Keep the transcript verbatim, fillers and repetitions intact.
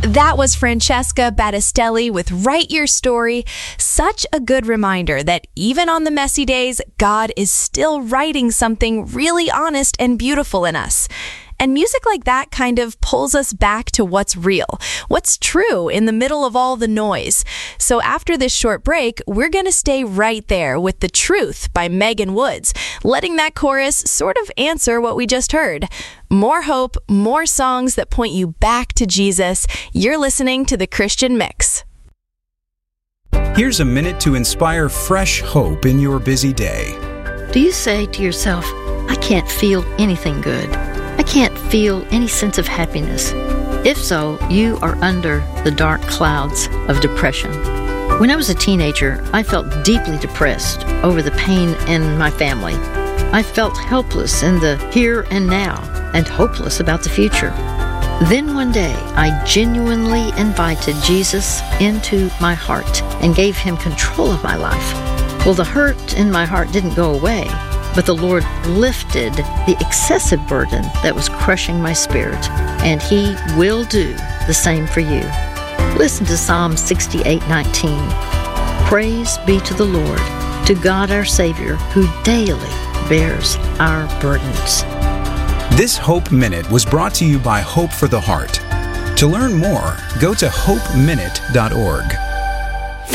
That was Francesca Battistelli with Write Your Story. Such a good reminder that even on the messy days, God is still writing something really honest and beautiful in us. And music like that kind of pulls us back to what's real, what's true in the middle of all the noise. So after this short break, we're going to stay right there with The Truth by Megan Woods, letting that chorus sort of answer what we just heard. More hope, more songs that point you back to Jesus. You're listening to The Christian Mix. Here's a minute to inspire fresh hope in your busy day. Do you say to yourself, I can't feel anything good? I can't feel any sense of happiness. If so, you are under the dark clouds of depression. When I was a teenager, I felt deeply depressed over the pain in my family. I felt helpless in the here and now and hopeless about the future. Then one day, I genuinely invited Jesus into my heart and gave him control of my life. Well, the hurt in my heart didn't go away, but the Lord lifted the excessive burden that was crushing my spirit, and he will do the same for you. Listen to Psalm sixty-eight nineteen. Praise be to the Lord, to God our Savior, who daily bears our burdens. This Hope Minute was brought to you by Hope for the Heart. To learn more, go to hope minute dot org.